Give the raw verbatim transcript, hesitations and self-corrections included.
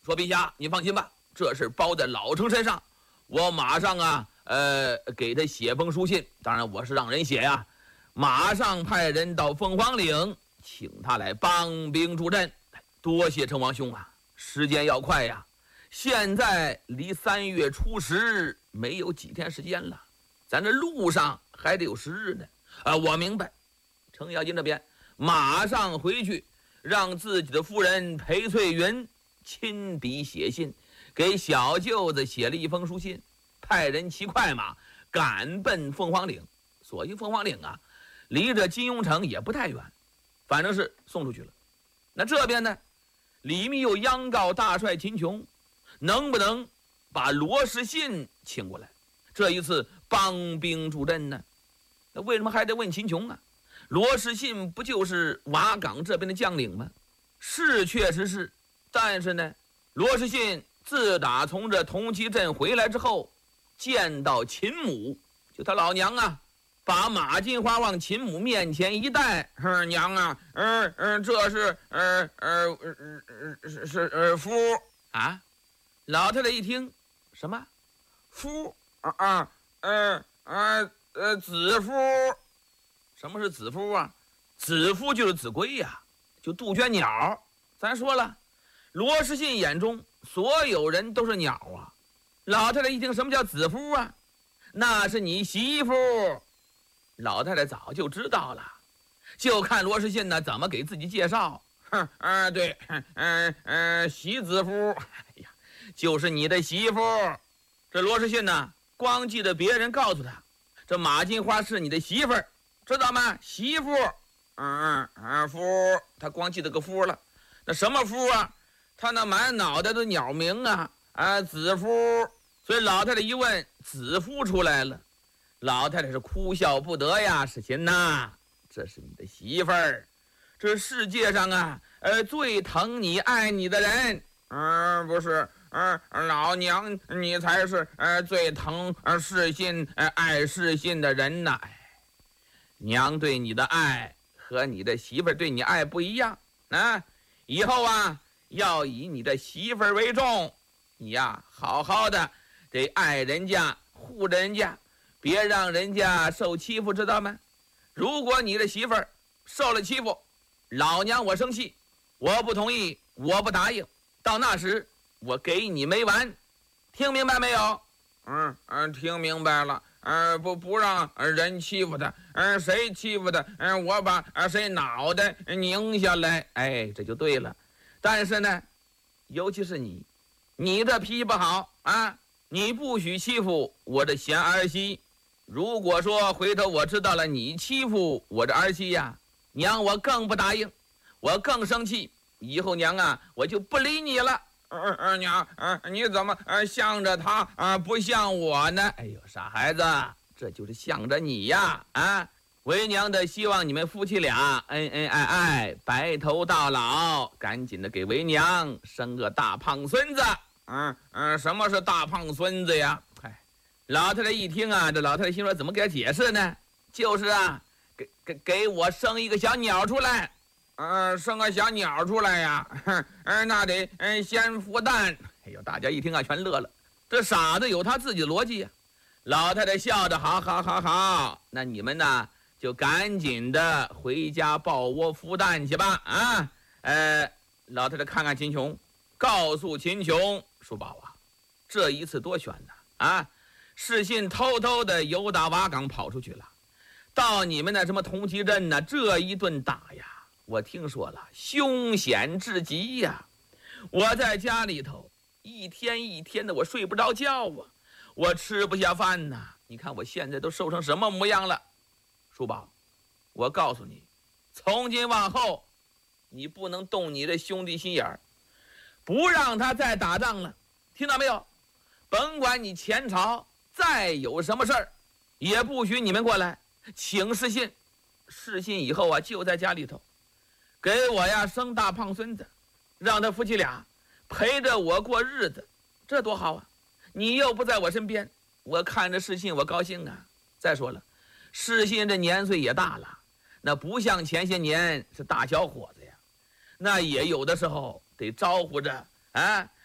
说陛下，您放心吧，这事包在老丞身上，我马上啊，呃，给他写封书信，当然我是让人写呀，马上派人到凤凰岭，请他来帮兵助阵。多谢成王兄啊，时间要快呀，现在离三月初十没有几天时间了，咱这路上还得有十日呢。啊，我明白。程咬金这边马上回去，让自己的夫人裴翠云亲笔写信，给小舅子写了一封书信，派人骑快马赶奔凤凰岭。所幸凤凰岭啊，离着金庸城也不太远，反正是送出去了。那这边呢，李密又央告大帅秦琼，能不能把罗士信请过来，这一次帮兵助阵呢？那为什么还得问秦琼啊？罗士信不就是瓦岗这边的将领吗？是确实是，但是呢，罗士信自打从这同期镇回来之后，见到秦母，就他老娘啊，把马金花往秦母面前一带，嗯，娘啊，嗯嗯，这是呃呃呃是呃夫啊。老太太一听，什么夫啊啊呃呃呃子夫？什么是子夫啊？子夫就是子规呀、啊，就杜鹃鸟。咱说了，罗士信眼中所有人都是鸟啊。老太太一听，什么叫子夫啊？那是你媳妇。老太太早就知道了，就看罗士信呢怎么给自己介绍。哼，啊，对，嗯嗯，席子夫，哎呀，就是你的媳妇。这罗士信呢，光记得别人告诉他，这马金花是你的媳妇儿，知道吗？媳妇，嗯嗯夫，他光记得个夫了。那什么夫啊？他那满脑袋的鸟名啊，啊，子夫。所以老太太一问，子夫出来了。老太太是哭笑不得呀，世亲呐，这是你的媳妇儿，这世界上啊，呃，最疼你爱你的人，嗯，不是，嗯，老娘你才是呃最疼呃世信呃爱世信的人呐。哎，娘对你的爱和你的媳妇儿对你爱不一样啊，以后啊要以你的媳妇儿为重，你呀好好的得爱人家护人家。别让人家受欺负，知道吗？如果你的媳妇儿受了欺负，老娘我生气，我不同意，我不答应，到那时我给你没完，听明白没有？嗯嗯，听明白了。嗯，不不让人欺负他，嗯，谁欺负他，嗯，我把谁脑袋拧下来，哎，这就对了。但是呢，尤其是你，你的脾气不好啊，你不许欺负我的贤儿媳。如果说回头我知道了你欺负我的儿媳呀，娘我更不答应，我更生气，以后娘啊我就不理你了。嗯嗯，娘，嗯，你怎么呃向着他啊，不像我呢？哎呦，傻孩子，这就是向着你呀！啊，为娘的希望你们夫妻俩恩恩爱爱，白头到老，赶紧的给为娘生个大胖孙子。嗯嗯，什么是大胖孙子呀？老太太一听啊，这老太太心说怎么给他解释呢？就是啊，给给给我生一个小鸟出来，嗯、呃，生个小鸟出来呀，嗯，那得嗯先孵蛋。哎呦，大家一听啊，全乐了。这傻子有他自己的逻辑呀、啊。老太太笑着，好好好好，那你们呢就赶紧的回家抱窝孵蛋去吧。啊，呃，老太太看看秦琼，告诉秦琼，叔宝啊，这一次多悬呐！啊。世信偷偷的由打瓦岗跑出去了，到你们那什么同期镇呢，这一顿打呀，我听说了，凶险至极呀！我在家里头一天一天的，我睡不着觉啊，我吃不下饭呐。你看我现在都瘦成什么模样了？叔宝，我告诉你，从今往后，你不能动你的兄弟心眼儿，不让他再打仗了，听到没有？甭管你前朝再有什么事儿，也不许你们过来请世信。世信以后啊，就在家里头，给我呀生大胖孙子，让他夫妻俩陪着我过日子，这多好啊！你又不在我身边，我看着世信我高兴啊。再说了，世信这年岁也大了，那不像前些年是大小伙子呀，那也有的时候得招呼着啊，